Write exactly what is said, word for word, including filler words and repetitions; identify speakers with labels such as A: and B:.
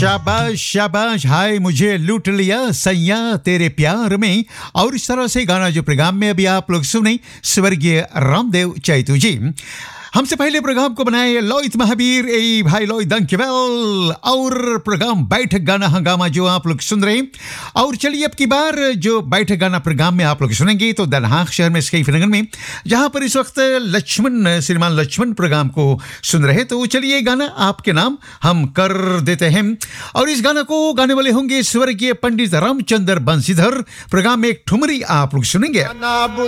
A: शाबाश शाबाश हाय मुझे लूट लिया सैया तेरे प्यार में। और इस तरह से गाना जो प्रोग्राम में अभी आप लोग सुने स्वर्गीय रामदेव चैतू जी। हमसे पहले प्रोग्राम को बनाए लोहित महावीर ए भाई लोहित दंकेवल और प्रोग्राम बैठक गाना हंगामा जो आप लोग सुन रहे हैं। और चलिए अब की बार जो बैठक गाना प्रोग्राम में आप लोग सुनेंगे तो दनहाक शहर में स्काई फिनगन में जहां पर इस वक्त लक्ष्मण श्रीमान लक्ष्मण प्रोग्राम को सुन रहे तो चलिए गाना आपके नाम हम कर देते हैं। और इस गाना को गाने वाले होंगे स्वर्गीय पंडित रामचंद्र बंसीधर। प्रोग्राम में एक ठुमरी आप लोग सुनेंगे।